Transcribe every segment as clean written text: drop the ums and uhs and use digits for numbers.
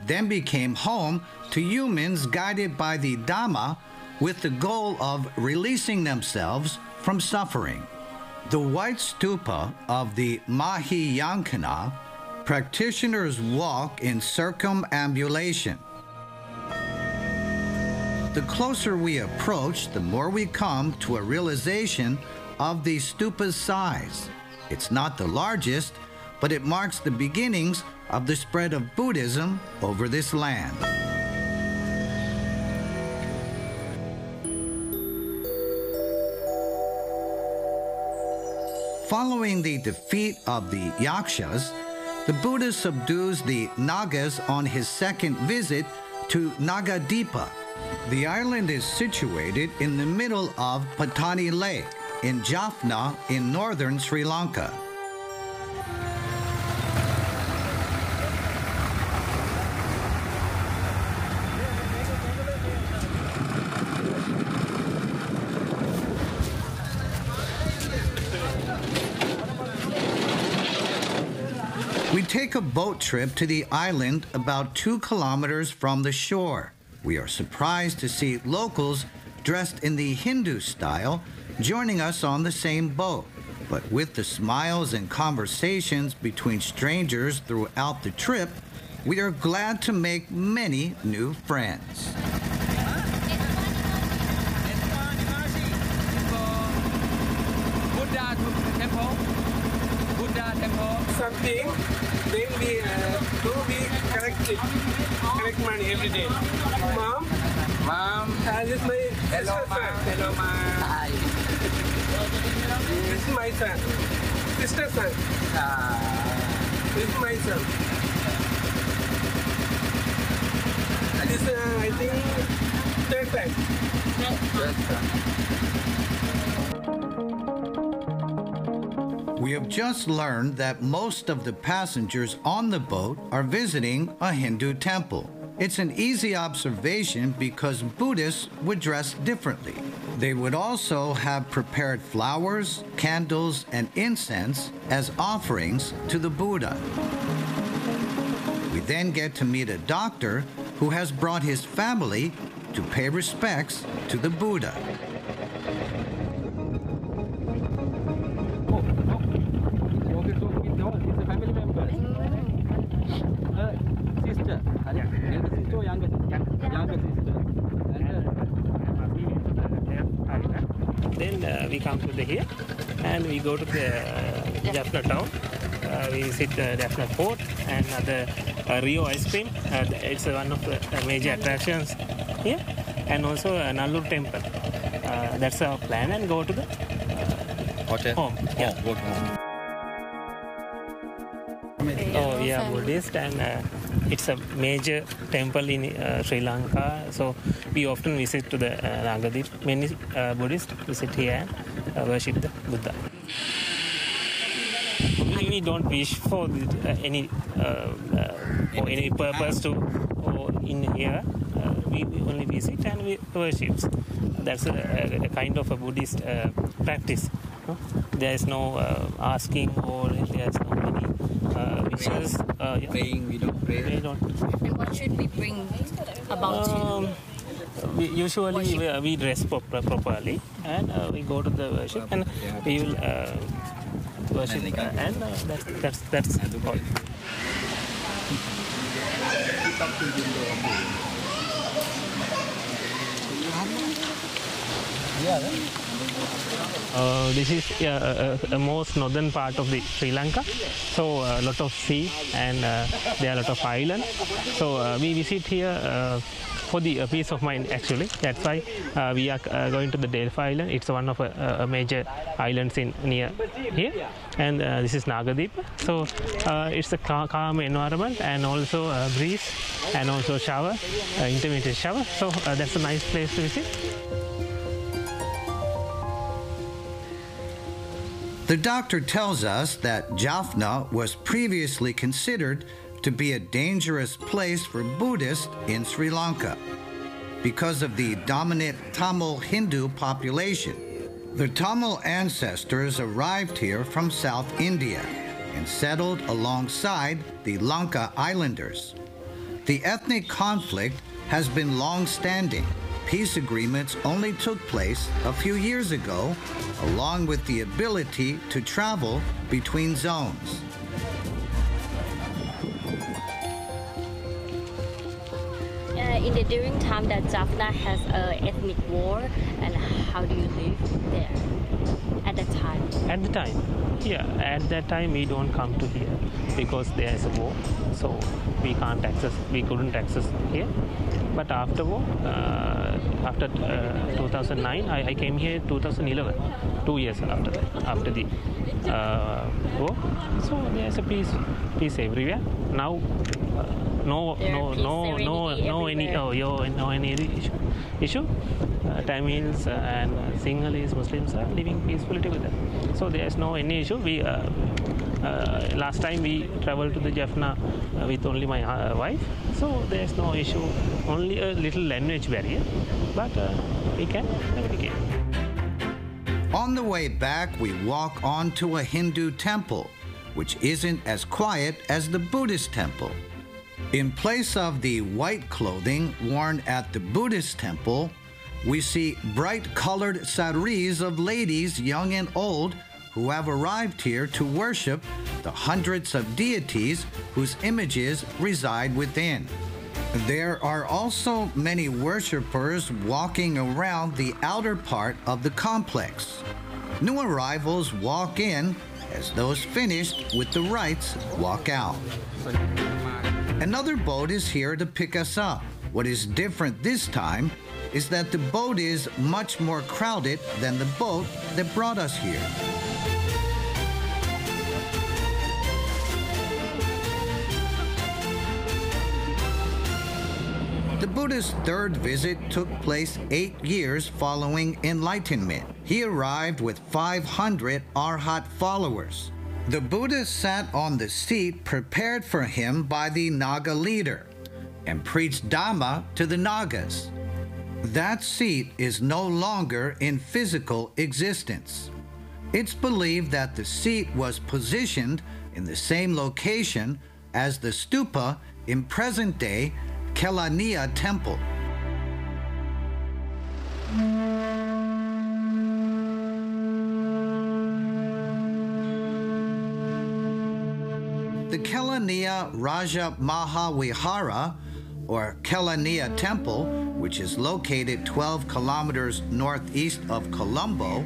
then became home to humans guided by the Dhamma with the goal of releasing themselves from suffering. The white stupa of the Mahayankana, practitioners walk in circumambulation. The closer we approach, the more we come to a realization of the stupa's size. It's not the largest, but it marks the beginnings of the spread of Buddhism over this land. Following the defeat of the Yakshas, the Buddha subdues the Nagas on his second visit to Nagadipa. The island is situated in the middle of Patani Lake in Jaffna in northern Sri Lanka. We take a boat trip to the island about 2 kilometers from the shore. We are surprised to see locals dressed in the Hindu style joining us on the same boat. But with the smiles and conversations between strangers throughout the trip, we are glad to make many new friends. Something, then we correct money every day. Mom, this is my sister's son. Hello, Mom. Hi. This is my son. Sister's son. This is my son. This I think third time. Third time. We have just learned that most of the passengers on the boat are visiting a Hindu temple. It's an easy observation because Buddhists would dress differently. They would also have prepared flowers, candles, and incense as offerings to the Buddha. We then get to meet a doctor who has brought his family to pay respects to the Buddha. Then we come to here and we go to the Jaffna town. We visit the Jaffna Fort and the Rio ice cream. It's one of the major attractions here, and also Nallur temple. That's our plan, and go to the hotel home. Yeah. Go to home. Oh, we are Buddhist, and it's a major temple in Sri Lanka. So we often visit to the Nagadip. Many Buddhists visit here and worship the Buddha. We don't wish for any purpose to in here. We only visit and we worship. That's a kind of a Buddhist practice. There is no asking, or there is no any wishes. Praying, we don't pray. We don't. And what should we bring about Usually we dress properly, and we go to the worship, and we will worship, and that's all. This is the most northern part of the Sri Lanka, so a lot of sea, and there are a lot of islands. So we visit here for the peace of mind, actually. That's why we are going to the Delphi Island. It's one of a major islands near here, and this is Nagadip. So it's a calm environment, and also a breeze, and also shower, intermittent shower. So that's a nice place to visit. The doctor tells us that Jaffna was previously considered to be a dangerous place for Buddhists in Sri Lanka because of the dominant Tamil Hindu population. The Tamil ancestors arrived here from South India and settled alongside the Lanka Islanders. The ethnic conflict has been long-standing. Peace agreements only took place a few years ago, along with the ability to travel between zones. During time that Jaffna has an ethnic war, and how do you live there at that time? At the time, yeah, at that time we don't come to here because there is a war, so we couldn't access here. But after war, after 2009, I came here 2011, 2 years after that, after the war. So there's a peace everywhere now. No any issue. Tamils and Sinhalese Muslims are living peacefully together. So there is no any issue. We last time we traveled to the Jaffna with only my wife, so there is no issue. Only a little language barrier, but we can navigate. On the way back, we walk on to a Hindu temple, which isn't as quiet as the Buddhist temple. In place of the white clothing worn at the Buddhist temple, we see bright-colored saris of ladies, young and old, who have arrived here to worship the hundreds of deities whose images reside within. There are also many worshippers walking around the outer part of the complex. New arrivals walk in as those finished with the rites walk out. Another boat is here to pick us up. What is different this time is that the boat is much more crowded than the boat that brought us here. The Buddha's third visit took place 8 years following enlightenment. He arrived with 500 Arhat followers. The Buddha sat on the seat prepared for him by the Naga leader and preached Dhamma to the Nagas. That seat is no longer in physical existence. It's believed that the seat was positioned in the same location as the stupa in present-day Kelaniya Temple. The Kelaniya Raja Mahavihara, or Kelaniya Temple, which is located 12 kilometers northeast of Colombo,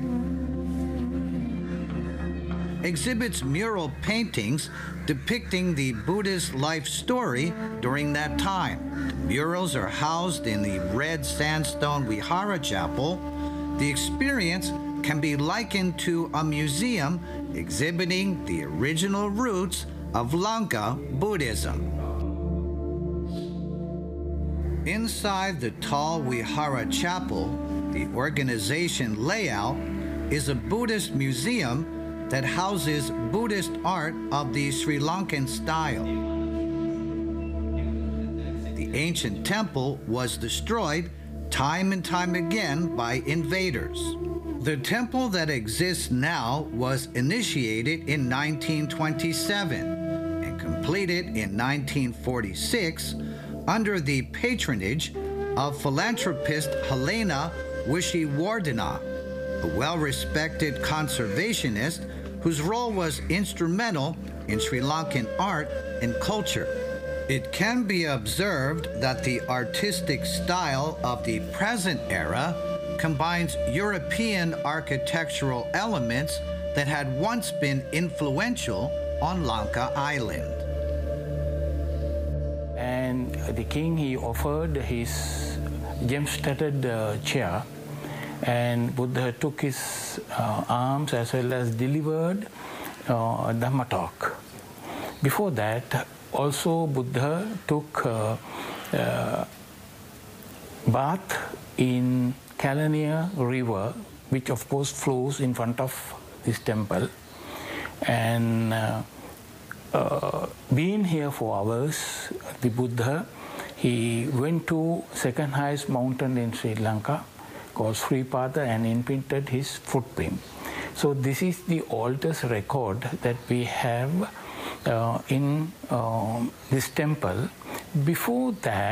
exhibits mural paintings depicting the Buddhist life story during that time. The murals are housed in the red sandstone Vihara Chapel. The experience can be likened to a museum exhibiting the original roots of Lanka Buddhism. Inside the tall Vihara Chapel, the organization layout is a Buddhist museum that houses Buddhist art of the Sri Lankan style. The ancient temple was destroyed time and time again by invaders. The temple that exists now was initiated in 1927 and completed in 1946 under the patronage of philanthropist Helena Wishiwardena, a well-respected conservationist whose role was instrumental in Sri Lankan art and culture. It can be observed that the artistic style of the present era combines European architectural elements that had once been influential on Lanka Island. And the king, he offered his gem-studded chair, and Buddha took his arms as well as delivered Dhamma talk. Before that, also Buddha took bath in Kelaniya river, which of course flows in front of this temple. And being here for hours, the Buddha, he went to second highest mountain in Sri Lanka, called Sripada, and imprinted his footprint. So this is the oldest record that we have in this temple, Before that,